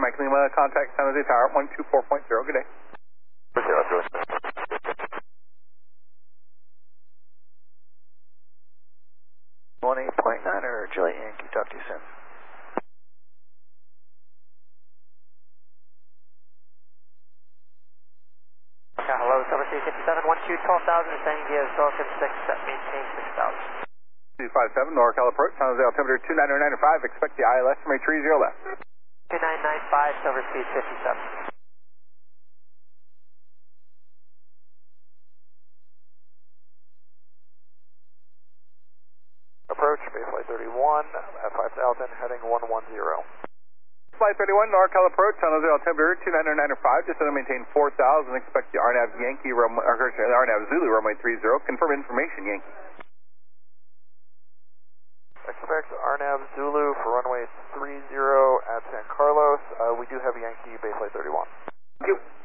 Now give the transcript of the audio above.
Mike Lima, contact San Jose Tower, 124.0, good day. 18.9er, Juliet Yankee, talk to you soon. Hello, Silver Sea 57, 12,000, descending via Silicon 6, set maintain 6,000. 257, NorCal approach, San Jose altimeter 299.5, expect the ILS from a 30 left. 2995, Silver Speed 57. Approach, Bayflight 31, at 5,000, heading 110. Flight 31, NorCal approach, San Jose altimeter 299.5, descend and maintain 4,000, expect the RNAV Yankee, RNAV Zulu runway 30, confirm information Yankee. Expect RNAV Zulu for runway 30 at San Carlos. We do have Yankee Bayflight 31. Thank you.